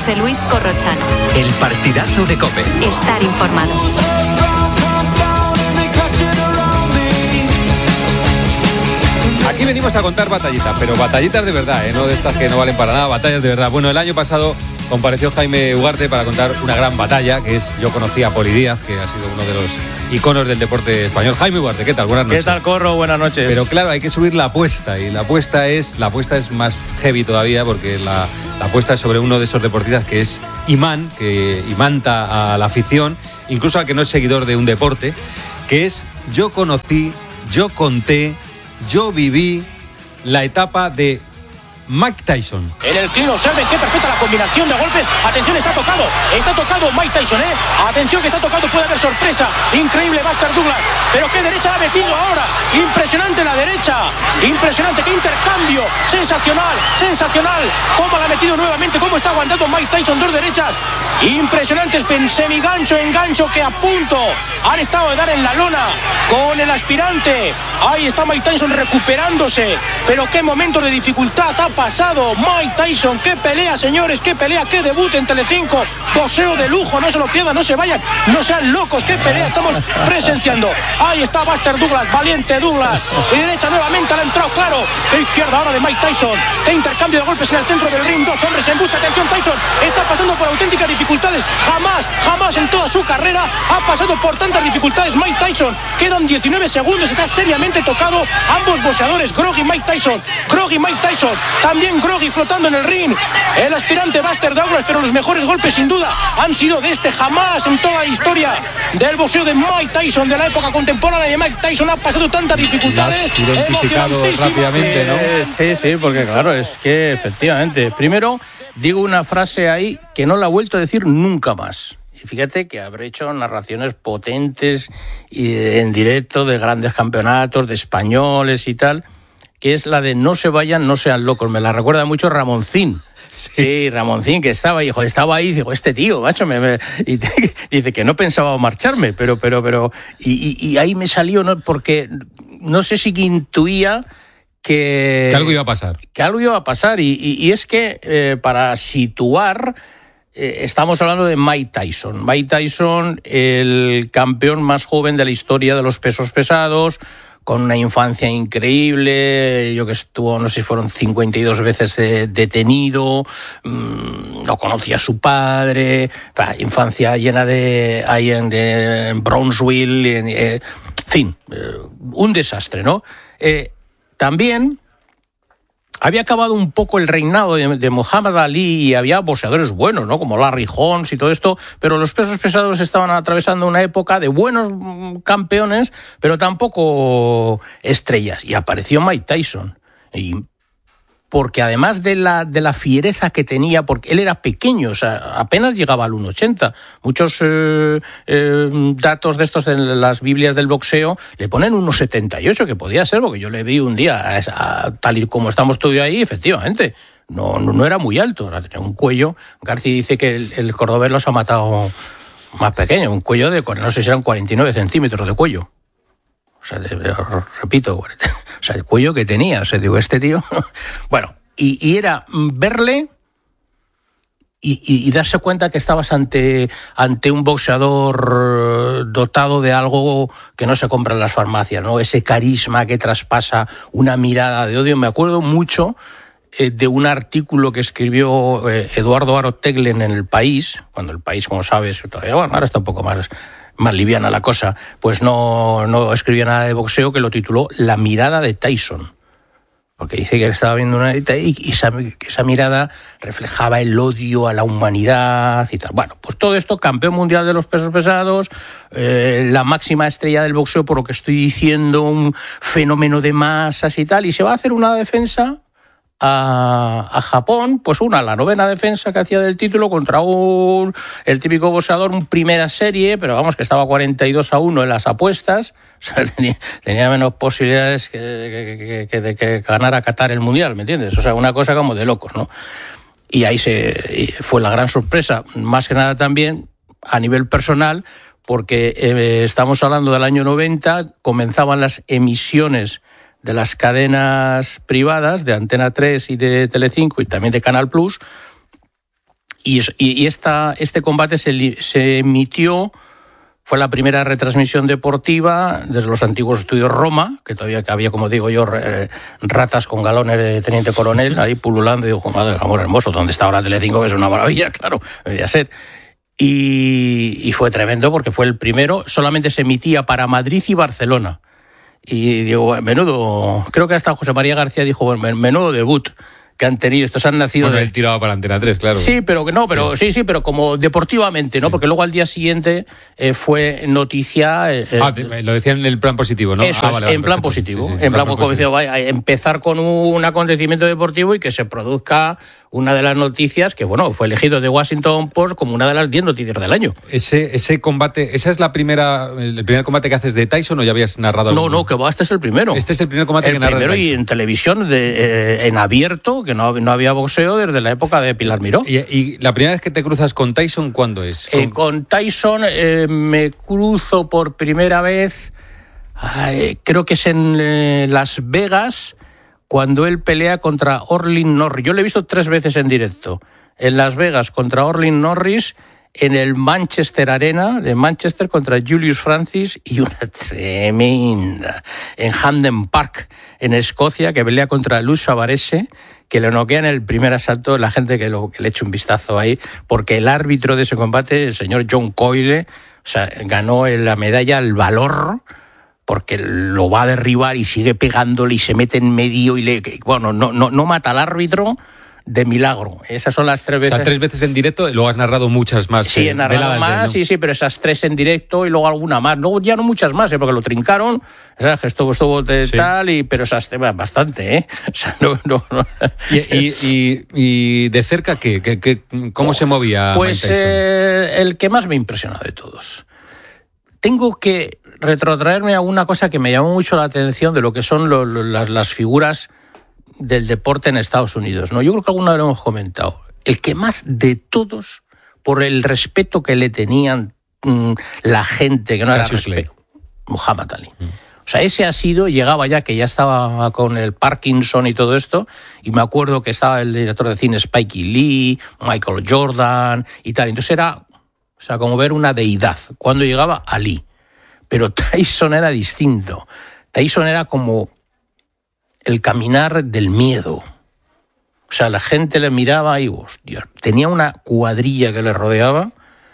José Luis Corrochano. El partidazo de COPE. Estar informado. Aquí venimos a contar batallitas, pero batallitas de verdad, no de estas que no valen para nada, batallas de verdad. Bueno, el año pasado compareció Jaime Ugarte para contar una gran batalla, que es, yo conocí a Poli Díaz, que ha sido uno de los iconos del deporte español. Jaime Ugarte, ¿qué tal? Buenas noches. ¿Qué tal, Corro? Buenas noches. Pero claro, hay que subir la apuesta, y la apuesta es más heavy todavía, porque la apuesta es sobre uno de esos deportistas que es imán, que imanta a la afición, incluso al que no es seguidor de un deporte, que es yo conocí, yo conté, yo viví la etapa de Mike Tyson. En el clean, observen qué perfecta la combinación de golpes. Atención, está tocado Mike Tyson, Atención que está tocado, puede haber sorpresa. Increíble Buster Douglas, pero qué derecha la ha metido ahora. Impresionante la derecha, impresionante, qué intercambio. Sensacional, cómo la ha metido nuevamente, cómo está aguantando Mike Tyson, dos derechas impresionantes, semigancho, engancho, que a punto han estado de dar en la lona con el aspirante. Ahí está Mike Tyson recuperándose, pero qué momento de dificultad ha pasado Mike Tyson. Qué pelea, señores, qué pelea, qué debut en Telecinco, boxeo de lujo, no se lo pierdan, no se vayan, no sean locos, qué pelea estamos presenciando. Ahí está Buster Douglas, valiente Douglas, y derecha nuevamente, le ha entrado claro, de izquierda ahora de Mike Tyson, qué intercambio de golpes en el centro del ring, dos hombres en busca, atención, Tyson está pasando por auténticas dificultades, jamás en toda su carrera ha pasado por tantas dificultades Mike Tyson. Quedan 19 segundos, está seriamente tocado ambos boxeadores, groggy Mike Tyson, también groggy flotando en el ring el aspirante Buster Douglas, pero los mejores golpes sin duda han sido de este. Jamás en toda la historia del boxeo de Mike Tyson, de la época contemporánea de Mike Tyson, ha pasado tantas dificultades. Identificado rápidamente, ¿no? Sí, porque claro, es que efectivamente, primero digo una frase ahí que no la he vuelto a decir nunca más. Y fíjate que habré hecho narraciones potentes y en directo de grandes campeonatos, de españoles y tal, que es la de no se vayan, no sean locos. Me la recuerda mucho Ramoncín. Sí, Ramoncín, que estaba ahí, digo, este tío, macho, y dice que no pensaba marcharme, pero y ahí me salió, ¿no? Porque no sé si intuía que algo iba a pasar. Y es que para situar, estamos hablando de Mike Tyson. Mike Tyson, el campeón más joven de la historia de los pesos pesados, con una infancia increíble, yo que estuvo, no sé si fueron 52 veces detenido, no conocía a su padre, infancia llena de Brownsville, en fin, un desastre, ¿no? También había acabado un poco el reinado de Muhammad Ali y había boxeadores buenos, ¿no? Como Larry Holmes y todo esto, pero los pesos pesados estaban atravesando una época de buenos campeones, pero tampoco estrellas. Y apareció Mike Tyson. Y porque además de la fiereza que tenía, porque él era pequeño, o sea, apenas llegaba al 1,80. Muchos datos de estos en las Biblias del boxeo le ponen 1,78, que podía ser, porque yo le vi un día, tal y como estamos todos ahí, efectivamente, no era muy alto, tenía un cuello. García dice que el cordobés los ha matado más pequeño, un cuello de, no sé si eran 49 centímetros de cuello. O sea, repito, o sea, el cuello que tenía, o sea, digo, este tío... Bueno, y era verle y darse cuenta que estabas ante un boxeador dotado de algo que no se compra en las farmacias, ¿no? Ese carisma que traspasa, una mirada de odio. Me acuerdo mucho de un artículo que escribió Eduardo Aro Teglen en El País, cuando El País, como sabes, todavía, bueno, ahora está un poco más liviana la cosa, pues no escribía nada de boxeo, que lo tituló La mirada de Tyson, porque dice que estaba viendo una y esa mirada reflejaba el odio a la humanidad y tal. Bueno, pues todo esto, campeón mundial de los pesos pesados, la máxima estrella del boxeo, por lo que estoy diciendo, un fenómeno de masas y tal, y se va a hacer una defensa a Japón, pues la novena defensa que hacía del título contra el típico boxeador, un primera serie, pero vamos, que estaba 42-1 en las apuestas, o sea, tenía menos posibilidades de que ganara Qatar el Mundial, ¿me entiendes? O sea, una cosa como de locos, ¿no? Y ahí fue la gran sorpresa, más que nada también a nivel personal, porque estamos hablando del año 90, comenzaban las emisiones de las cadenas privadas de Antena 3 y de Telecinco y también de Canal Plus, Y este combate se emitió, fue la primera retransmisión deportiva desde los antiguos estudios Roma, que todavía había, como digo yo, ratas con galones de teniente coronel ahí pululando. Y digo, madre, amor hermoso, ¿dónde está ahora Telecinco? Que es una maravilla, claro, Mediaset. Y fue tremendo porque fue el primero, solamente se emitía para Madrid y Barcelona. Y digo, menudo, creo que hasta José María García dijo, menudo debut que han tenido, estos han nacido él tiraba para Antena 3, claro. Sí, pero sí, pero como deportivamente, ¿no? Sí. Porque luego al día siguiente fue noticia. Lo decían en el plan positivo, ¿no? Eso vale, en plan positivo. Sí, en plan positivo. Vaya, empezar con un acontecimiento deportivo y que se produzca una de las noticias que, bueno, fue elegido The Washington Post como una de las 10 noticias del año. Ese combate, ¿esa es el primer combate que haces de Tyson o ya habías narrado alguno? No, que va, este es el primero. Este es el primer combate que narras de Tyson. Y en televisión, en abierto, que no había boxeo desde la época de Pilar Miró. ¿Y la primera vez que te cruzas con Tyson, cuándo es? Con Tyson me cruzo por primera vez, creo que es en Las Vegas, cuando él pelea contra Orlin Norris. Yo lo he visto 3 veces en directo. En Las Vegas contra Orlin Norris, en el Manchester Arena de Manchester contra Julius Francis, y una tremenda en Hampden Park, en Escocia, que pelea contra Luz Savarese, que le noquea en el primer asalto. La gente que le eche un vistazo ahí, porque el árbitro de ese combate, el señor John Coyle, ganó la medalla al valor, porque lo va a derribar y sigue pegándole y se mete en medio y no mata al árbitro de milagro. Esas son las 3 veces. O sea, 3 veces en directo y luego has narrado muchas más. Sí, he narrado más, ¿no? sí, pero esas 3 en directo y luego alguna más. No, ya no muchas más, porque lo trincaron. ¿Sabes? Que estuvo tal, pero esas bastante, O sea, no. ¿Y de cerca cómo se movía? Pues el que más me impresionó de todos. Tengo que retrotraerme a una cosa que me llamó mucho la atención de lo que son las figuras del deporte en Estados Unidos, ¿no? Yo creo que alguna vez lo hemos comentado. El que más de todos, por el respeto que le tenían la gente, que no era respeto, Muhammad Ali. O sea, ese llegaba ya, que ya estaba con el Parkinson y todo esto, y me acuerdo que estaba el director de cine Spike Lee, Michael Jordan y tal. Entonces era, como ver una deidad cuando llegaba Ali. Pero Tyson era distinto. Tyson era como el caminar del miedo. O sea, la gente le miraba y, hostia, tenía una cuadrilla que le rodeaba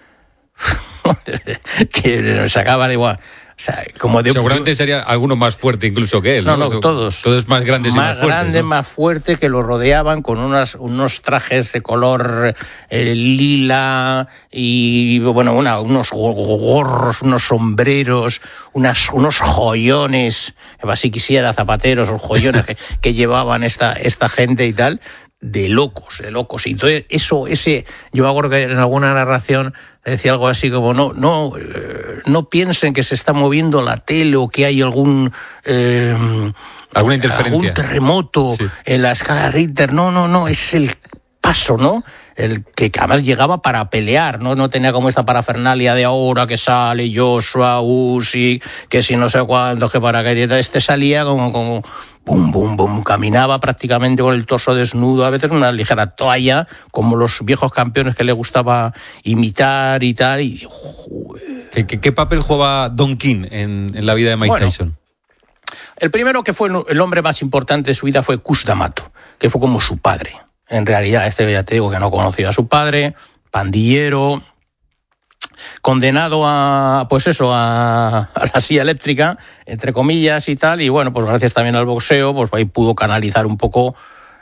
que le sacaba de igual. O sea, seguramente sería alguno más fuerte incluso que él. No, todos. Todos más grandes y más fuertes. Más grandes, más fuertes, que lo rodeaban con unos trajes de color lila y, unos gorros, unos sombreros, unos joyones, si quisiera, zapateros o joyones que llevaban esta gente y tal. De locos. Y entonces yo me acuerdo que en alguna narración decía algo así como no piensen que se está moviendo la tele o que hay alguna interferencia, algún terremoto en la escala Richter. No, es el paso, ¿no? El que además llegaba para pelear, no tenía como esta parafernalia de ahora que sale Joshua, Usyk, que si no sé cuántos, que para que salía como bum, bum, bum, caminaba prácticamente con el torso desnudo, a veces una ligera toalla, como los viejos campeones que le gustaba imitar y tal. Y, ¿Qué papel jugaba Don King en la vida de Mike Tyson? El primero, que fue el hombre más importante de su vida, fue Cus D'Amato, que fue como su padre. En realidad, ya te digo que no conocía a su padre, pandillero, condenado a la silla eléctrica, entre comillas y tal, y bueno, pues gracias también al boxeo, pues ahí pudo canalizar un poco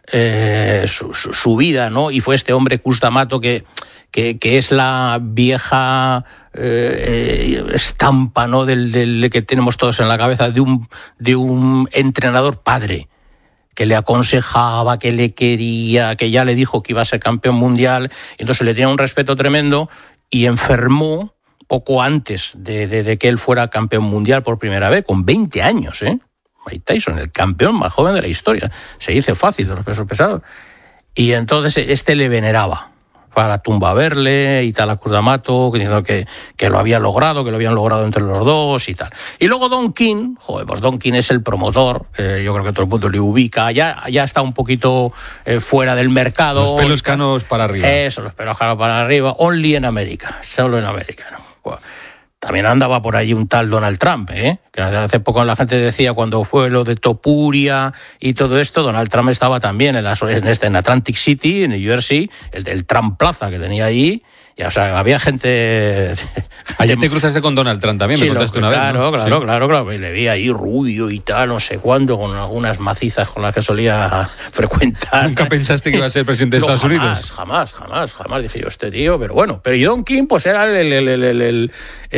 su vida, ¿no? Y fue este hombre Cus D'Amato que es la vieja estampa, ¿no? del que tenemos todos en la cabeza, de un entrenador padre, que le aconsejaba, que le quería, que ya le dijo que iba a ser campeón mundial, y entonces le tenía un respeto tremendo, y enfermó poco antes de que él fuera campeón mundial por primera vez, con 20 años, Mike Tyson, el campeón más joven de la historia. Se dice fácil de los pesos pesados. Y entonces le veneraba. para la tumba a verle y tal, a Cruz d'Amato, diciendo que lo habían logrado entre los dos y tal. Y luego Don King, pues Don King es el promotor, yo creo que todo el mundo le ubica, ya está un poquito fuera del mercado. Los pelos canos para arriba. Eso, los pelos canos para arriba, only en América, solo en América, ¿no? Bueno, también andaba por allí un tal Donald Trump, que hace poco la gente decía, cuando fue lo de Topuria y todo esto, Donald Trump estaba también en Atlantic City, en New Jersey, el Trump Plaza que tenía allí. Ya, o sea, había gente... Ayer te cruzaste con Donald Trump también, me contaste una vez, ¿no? Claro. Y le vi ahí rubio y tal, no sé cuándo, con algunas macizas con las que solía frecuentar. ¿Nunca pensaste que iba a ser presidente de Estados Unidos? Jamás. Dije yo, este tío, pero bueno. Pero Don King, pues era el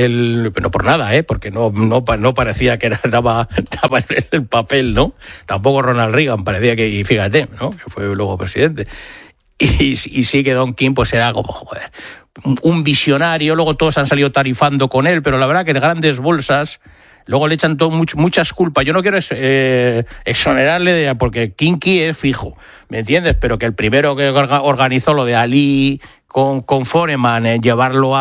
no por nada, porque no parecía que daba el papel, ¿no? Tampoco Ronald Reagan parecía que, y fíjate, ¿no? Que fue luego presidente. Y sí que Don King pues era como, joder, un visionario. Luego todos han salido tarifando con él, pero la verdad que de grandes bolsas luego le echan muchas culpas. Yo no quiero exonerarle porque Kinky es fijo, ¿me entiendes? Pero que el primero que organizó lo de Ali con Foreman, llevarlo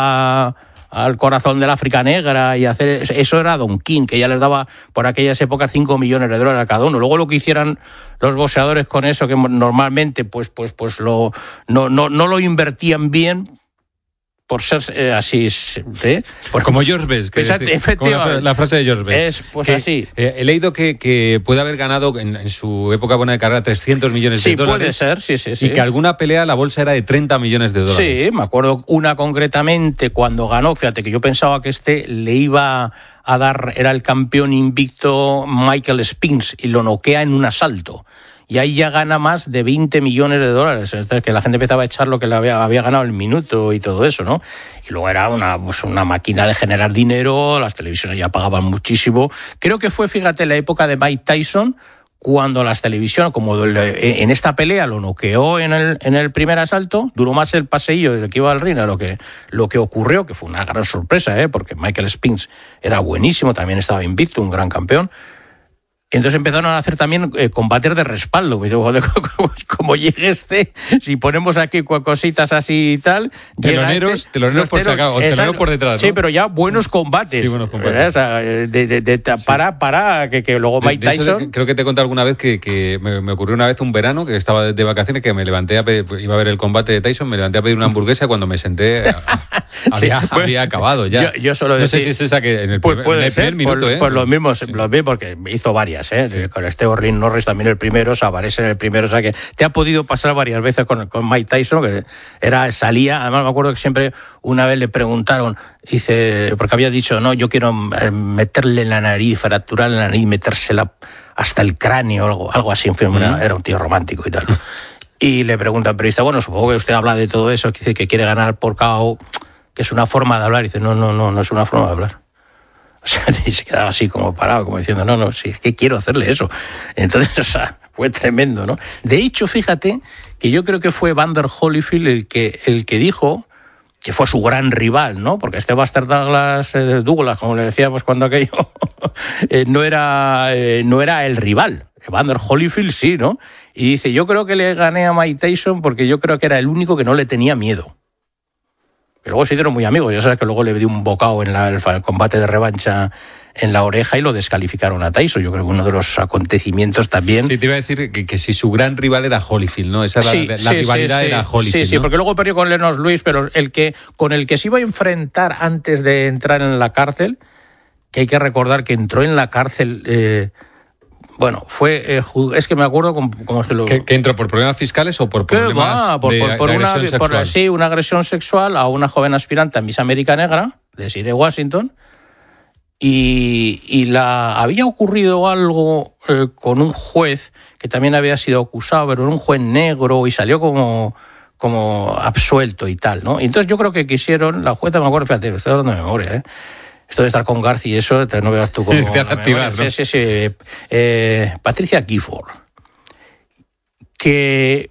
al corazón del África Negra y hacer eso era Don King, que ya les daba por aquellas épocas $5 millones a cada uno. Luego lo que hicieran los boxeadores con eso, que normalmente pues no lo invertían bien por ser así, como George Best, como la frase de George Best. Es pues así. He leído que puede haber ganado en su época buena de carrera $300 millones. Sí, puede ser, sí. Y que alguna pelea la bolsa era de $30 millones. Sí, me acuerdo una concretamente cuando ganó, fíjate que yo pensaba que le iba a dar, era el campeón invicto Michael Spinks, y lo noquea en un asalto. Y ahí ya gana más de $20 millones. Es decir, que la gente empezaba a echar lo que le había ganado el minuto y todo eso, ¿no? Y luego era una máquina de generar dinero, las televisiones ya pagaban muchísimo. Creo que fue, fíjate, la época de Mike Tyson, cuando las televisiones, como en esta pelea lo noqueó en el primer asalto, duró más el paseillo del que iba al ring a lo que ocurrió, que fue una gran sorpresa, porque Michael Spinks era buenísimo, también estaba invicto, un gran campeón. Entonces empezaron a hacer también combates de respaldo. Como llegue si ponemos aquí cositas así y tal... Teloneros por si acaso, o telonero por detrás, ¿no? Sí, pero ya buenos combates. Sí, buenos combates. O sea, para que luego Mike Tyson... Creo que te he contado alguna vez que me ocurrió una vez un verano, que estaba de vacaciones, que me levanté iba a ver el combate de Tyson, me levanté a pedir una hamburguesa y cuando me senté había acabado ya. Yo solo no sé si es esa que en el primer minuto... Pues lo mismo, porque hizo varias. Sí. Con Ring Norris también el primero, Savarese en el primero, o sea que te ha podido pasar varias veces con Mike Tyson, que salía, además me acuerdo que siempre una vez le preguntaron, dice, porque había dicho, no, yo quiero meterle en la nariz, fracturarle la nariz, metérsela hasta el cráneo, algo así, en fin, era un tío romántico y tal. Y le preguntan, periodista, bueno, supongo que usted habla de todo eso, que dice que quiere ganar por KO, que es una forma de hablar, y dice, no es una forma de hablar. O sea, y se quedaba así como parado, como diciendo, no, sí, es que quiero hacerle eso. Entonces, o sea, fue tremendo, ¿no? De hecho, fíjate que yo creo que fue Evander Holyfield el que dijo que fue su gran rival, ¿no? Porque Buster Douglas, como le decíamos cuando aquello, no era el rival. Evander Holyfield sí, ¿no? Y dice, yo creo que le gané a Mike Tyson porque yo creo que era el único que no le tenía miedo. Y luego se hicieron muy amigos. Ya sabes que luego le dio un bocado en el combate de revancha en la oreja y lo descalificaron a Tyson. Yo creo que uno de los acontecimientos también... Sí, te iba a decir que si su gran rival era Holyfield, ¿no? Esa la rivalidad era Holyfield, Sí, ¿no? Porque luego perdió con Lennox Lewis, pero con el que se iba a enfrentar antes de entrar en la cárcel, que hay que recordar que entró en la cárcel... fue... es que me acuerdo cómo se lo... ¿Que entró por problemas fiscales o por problemas de agresión sexual? Sí, una agresión sexual a una joven aspirante a Miss América Negra, de Sire Washington, y había ocurrido algo con un juez que también había sido acusado, pero era un juez negro y salió como absuelto y tal, ¿no? Y entonces yo creo que quisieron, la jueza, me acuerdo, fíjate, estoy hablando de memoria, esto de estar con García y eso, no veas tú cómo... Te hace activar, ¿no? Sí. Patricia Gifford, que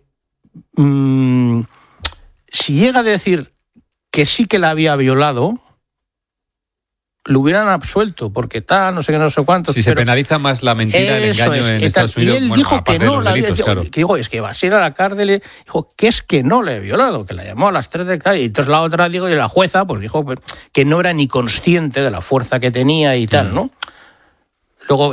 si llega a decir que sí que la había violado, lo hubieran absuelto, porque tal, no sé qué, no sé cuánto. Si se penaliza más la mentira, el engaño en Estados Unidos. Y él dijo que no la había claro. es que va a ir a la cárcel, dijo que es que no la he violado, que la llamó a las 3 de la tarde, y entonces la otra, y la jueza, pues dijo que no era ni consciente de la fuerza que tenía y tal, ¿no? Luego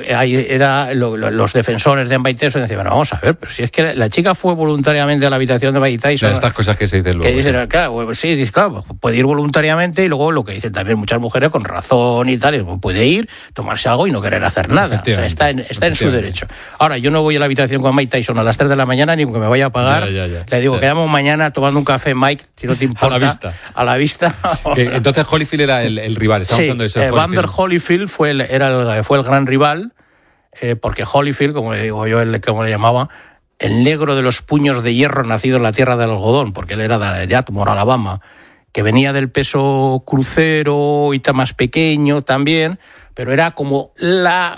los defensores de Mike Tyson decían, bueno, vamos a ver, pero si es que la chica fue voluntariamente a la habitación de Mike Tyson. Estas cosas que se dicen luego. Que dicen, claro, sí, claro, puede ir voluntariamente, y luego lo que dicen también muchas mujeres con razón y tal, puede ir, tomarse algo y no querer hacer nada. O sea, está en su derecho. Ahora, yo no voy a la habitación con Mike Tyson a las 3 de la mañana ni que me vaya a pagar. Ya. Le digo, quedamos mañana tomando un café, Mike, si no te importa. A la vista. Entonces Holyfield era el rival, estamos hablando de eso. Evander Holyfield fue el gran rival. Porque Holyfield, como le digo yo, como le llamaba, el negro de los puños de hierro nacido en la tierra del algodón, porque él era de Atmore, Alabama, que venía del peso crucero y más pequeño también, pero era como la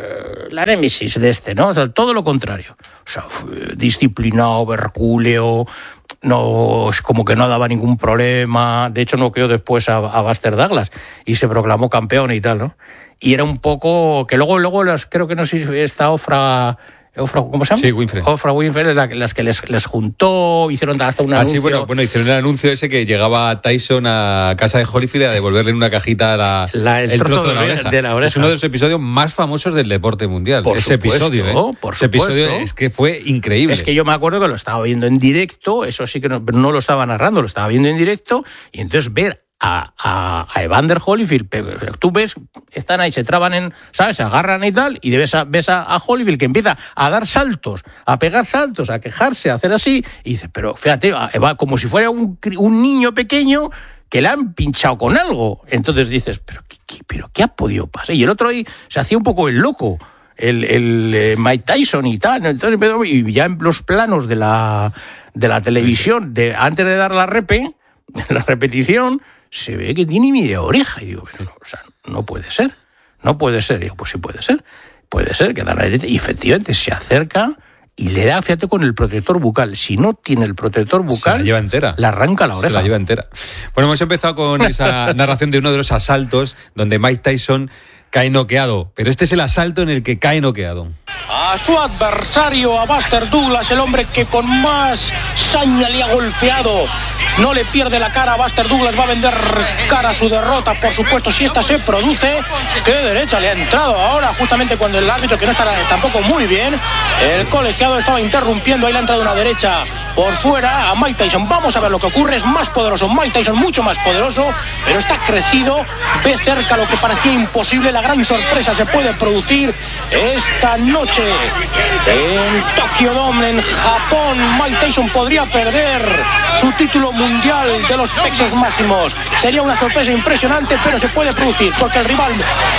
némesis de ¿no? O sea, todo lo contrario. O sea, disciplinado, hercúleo, no, es como que no daba ningún problema. De hecho, noqueó después a Buster Douglas y se proclamó campeón y tal, ¿no? Y era un poco que luego creo que no sé si está Ofra, ¿cómo se llama? Sí, Winfrey. Ofra Winfrey, las que les juntó, hicieron hasta un anuncio. Sí, bueno, hicieron el anuncio ese que llegaba Tyson a casa de Holyfield a devolverle en una cajita el trozo de la oreja. Es uno de los episodios más famosos del deporte mundial. Por supuesto, episodio, ese episodio es que fue increíble. Es que yo me acuerdo que lo estaba viendo en directo, eso sí que no lo estaba narrando, lo estaba viendo en directo, y entonces ver a Evander Holyfield, tú ves, están ahí, se traban ¿sabes? Se agarran y tal, y ves a Holyfield que empieza a dar saltos, a pegar saltos, a quejarse, a hacer así, y dices, pero fíjate, va como si fuera un niño pequeño que le han pinchado con algo. Entonces dices, pero ¿qué ha podido pasar? Y el otro ahí se hacía un poco el loco, el Mike Tyson y tal. Entonces, y ya en los planos de la televisión, antes de dar la repetición, se ve que tiene media oreja. Y digo, o sea, no puede ser. Y digo, pues sí puede ser que da la derecha. Y efectivamente se acerca y le da, fíjate, con el protector bucal. Si no tiene el protector bucal, se la lleva entera. Le arranca la oreja. Se la lleva entera. Bueno, hemos empezado con esa narración de uno de los asaltos donde Mike Tyson cae noqueado. Pero este es el asalto en el que cae noqueado. A su adversario, a Buster Douglas, el hombre que con más saña le ha golpeado. No le pierde la cara. Buster Douglas va a vender cara a su derrota, por supuesto, si esta se produce. Qué derecha le ha entrado ahora, justamente cuando el árbitro, que no está tampoco muy bien, el colegiado estaba interrumpiendo, ahí le ha entrado una derecha por fuera a Mike Tyson. Vamos a ver lo que ocurre. Es más poderoso Mike Tyson, mucho más poderoso, pero está crecido, ve cerca lo que parecía imposible. La gran sorpresa se puede producir esta noche en Tokyo Dome, en Japón. Mike Tyson podría perder su título mundial de los pesos máximos. Sería una sorpresa impresionante, pero se puede producir porque el rival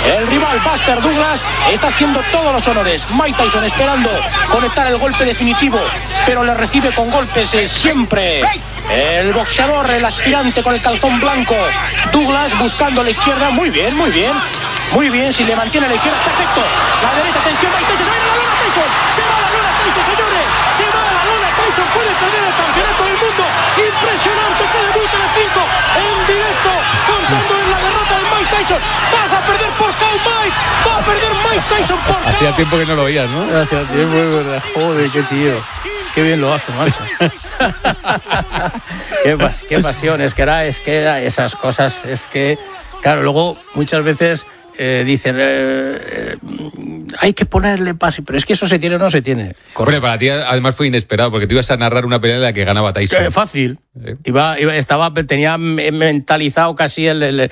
Buster Douglas está haciendo todos los honores. Mike Tyson esperando conectar el golpe definitivo, pero le recibe con golpes siempre el boxeador, el aspirante con el calzón blanco. Douglas buscando la izquierda, muy bien, si le mantiene la izquierda, perfecto. La derecha, atención, Mike Tyson, se va a la luna Tyson, señores, se va a la luna Tyson, puede perder el campeonato del mundo. Impresionante que debuta en el 5 en directo, contando en la derrota de Mike Tyson. Vas a perder por KO, Mike, va a perder Mike Tyson por KO. Hacía tiempo que no lo oías, ¿no? Hacía tiempo, es verdad, joder, qué tío. Qué bien lo hace, macho. Qué pasión. Es que esas cosas, es que, claro, luego muchas veces dicen, hay que ponerle pase, pero es que eso se tiene o no se tiene. Bueno, para ti además fue inesperado, porque tú ibas a narrar una pelea en la que ganaba Tyson. Fácil. Tenía mentalizado casi el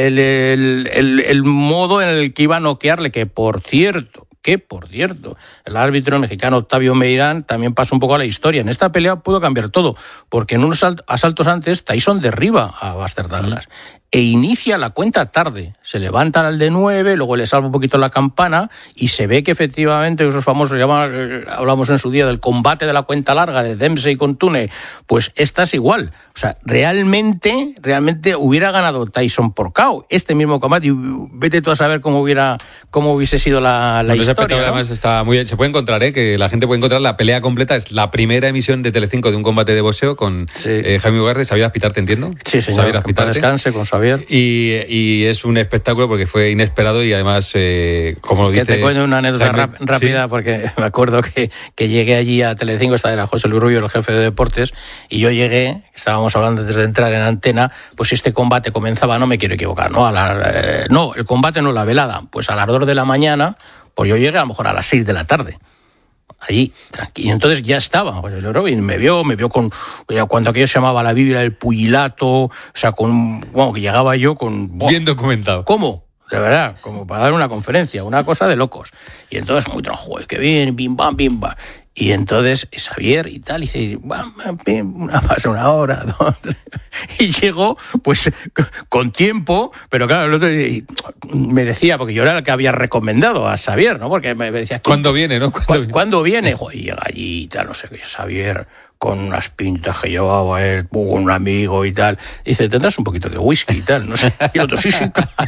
modo en el que iba a noquearle, que por cierto, el árbitro mexicano Octavio Meirán también pasa un poco a la historia. En esta pelea pudo cambiar todo, porque en unos asaltos antes Tyson derriba a Buster Douglas e inicia la cuenta tarde. Se levantan al de 9, luego le salva un poquito la campana y se ve que efectivamente esos famosos, hablamos en su día del combate de la cuenta larga de Dempsey con Tune, pues esta es igual. O sea, realmente hubiera ganado Tyson por KO este mismo combate, y vete tú a saber cómo hubiese sido la historia, ¿no? Además está muy bien. Se puede encontrar, que la gente puede encontrar la pelea completa. Es la primera emisión de Telecinco de un combate de boxeo con Jaime Ugarte, Xavier Aspitarte, entiendo. Sí, señor. Xavier Aspitarte. Descanse con Xavier. Javier. Y es un espectáculo porque fue inesperado y además, como lo dice... Que te cuento una anécdota rápida, sí. Porque me acuerdo que llegué allí a Telecinco, era José Luis Rubio, el jefe de deportes, y yo llegué, estábamos hablando antes de entrar en antena, pues este combate comenzaba, no me quiero equivocar, ¿no? No, el combate no, la velada, pues a las 2 de la mañana, pues yo llegué a lo mejor a las 6 de la tarde. Allí, tranquilo. Y entonces ya estaba. Pues me vio con. Cuando aquello se llamaba la Biblia del Pugilato, o sea, que llegaba yo con. Bien documentado. ¿Cómo? De verdad, como para dar una conferencia, una cosa de locos. Y entonces, muy tranquilo, que bien, bim, bam, bim, bam. Y entonces Xavier y tal, y dice, pasa una hora, 2, 3. Y llegó, pues, con tiempo, pero claro, el otro me decía, porque yo era el que había recomendado a Xavier, ¿no? Porque me decía... ¿Cuándo viene, no? ¿Cuándo viene? Y llega allí y tal, no sé qué, Xavier, con unas pintas que llevaba él, con un amigo y tal. Y dice, ¿tendrás un poquito de whisky y tal? No sé. Y el otro, sí.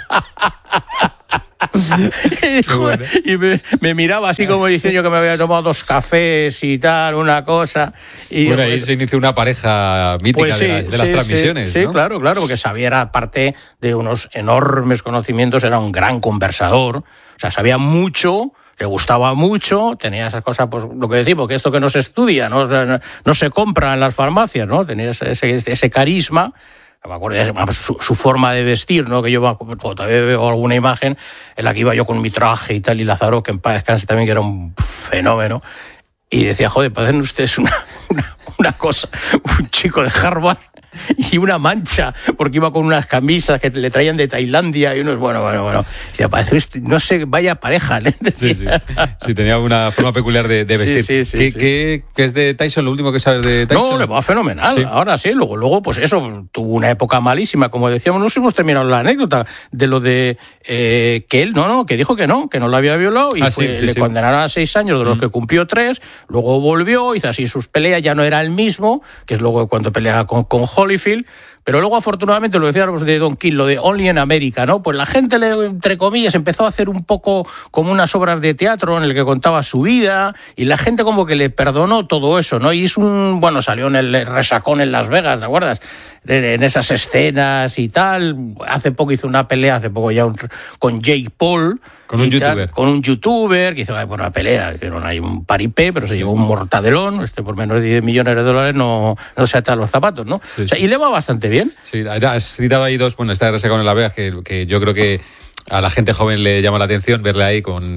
Y me miraba así como diciendo que me había tomado 2 cafés y tal, una cosa. Y bueno, ahí se inició una pareja mítica pues sí, de las transmisiones. Sí, ¿no? claro, porque Xavier, aparte de unos enormes conocimientos, era un gran conversador. O sea, sabía mucho, le gustaba mucho, tenía esas cosas, pues lo que decimos, que esto que no se estudia, no se compra en las farmacias, ¿no? Tenía ese carisma. Me acuerdo su forma de vestir, ¿no? Que yo todavía veo alguna imagen en la que iba yo con mi traje y tal, y Lázaro, que en paz descanse también, que era un fenómeno. Y decía, joder, parecen ustedes una cosa, un chico de Harvard y una mancha, porque iba con unas camisas que le traían de Tailandia y unos, bueno. Y parece, no sé, vaya pareja. Sí, tenía una forma peculiar de vestir. Sí. ¿Qué es de Tyson? ¿Lo último que sabes de Tyson? No, le va fenomenal. Sí. Ahora sí, luego, pues eso, tuvo una época malísima, como decíamos, no hemos terminado la anécdota de lo de que él, que dijo que no lo había violado y le condenaron a 6 años, de los que cumplió 3, luego volvió, hizo así sus peleas, ya no era el mismo, que es luego cuando pelea con Holyfield, pero luego afortunadamente lo decíamos de Don King, lo de Only in America, ¿no? Pues la gente, entre comillas, empezó a hacer un poco como unas obras de teatro en el que contaba su vida y la gente como que le perdonó todo eso, ¿no? Y salió en el resacón en Las Vegas, ¿te acuerdas? En esas escenas y tal. Hace poco hizo una pelea, con Jake Paul. Con un youtuber. Con un youtuber que hizo una pelea, que no hay un paripé, pero se llevó un mortadelón. Por menos de $10 millones no se ata los zapatos, ¿no? Sí, y le va bastante bien. Sí, has citado ahí 2, está de resacón en Las Vegas, que yo creo que a la gente joven le llama la atención verle ahí con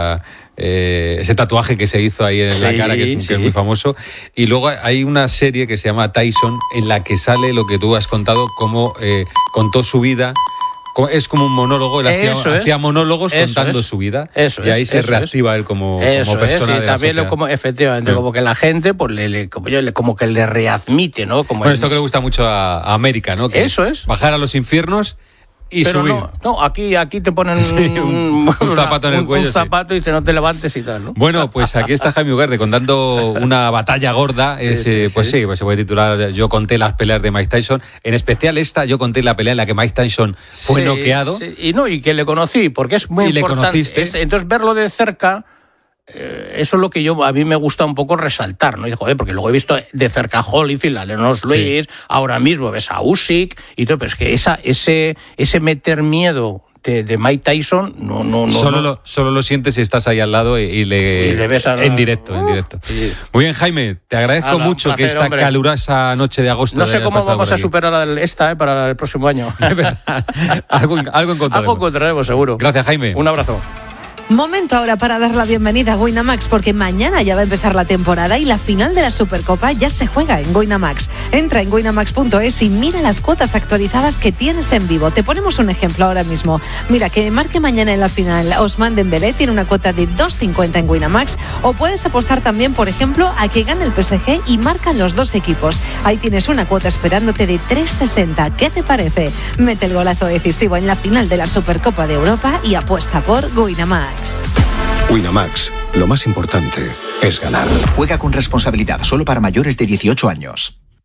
ese tatuaje que se hizo ahí en la cara, que es muy famoso. Y luego hay una serie que se llama Tyson, en la que sale lo que tú has contado, cómo contó su vida. Es como un monólogo, él hacía monólogos contando su vida. Y ahí se reactiva él como persona de la sociedad. Efectivamente, como que la gente pues como que le readmite, ¿no? Esto que le gusta mucho a América, ¿no? Que eso es. Bajar a los infiernos y pero subir. No, aquí te ponen un zapato en el cuello. Un zapato y dice no te levantes y tal, ¿no? Bueno, pues aquí está Jaime Ugarte contando una batalla gorda. Se puede titular Yo conté las peleas de Mike Tyson. En especial yo conté la pelea en la que Mike Tyson fue noqueado. Y que le conocí, porque es muy importante. Entonces verlo de cerca, eso es lo que a mí me gusta un poco resaltar, ¿no? Y porque luego he visto de cerca a Holyfield, a Lennox Lewis, ahora mismo ves a Usyk y todo, pero es que ese meter miedo de Mike Tyson solo lo sientes si estás ahí al lado y le ves en directo. Sí. Muy bien, Jaime, te agradezco mucho que esta calurosa noche de agosto. No sé cómo vamos a superar para el próximo año. algo encontraremos. Algo encontraremos, seguro. Gracias, Jaime. Un abrazo. Momento ahora para dar la bienvenida a Winamax, porque mañana ya va a empezar la temporada y la final de la Supercopa ya se juega en Winamax. Entra en winamax.es y mira las cuotas actualizadas que tienes en vivo. Te ponemos un ejemplo ahora mismo. Mira, que marque mañana en la final Ousmane Dembélé, tiene una cuota de 2,50 en Winamax, o puedes apostar también, por ejemplo, a que gane el PSG y marcan los 2 equipos. Ahí tienes una cuota esperándote de 3,60. ¿Qué te parece? Mete el golazo decisivo en la final de la Supercopa de Europa y apuesta por Winamax. Winamax, lo más importante es ganar. Juega con responsabilidad, solo para mayores de 18 años.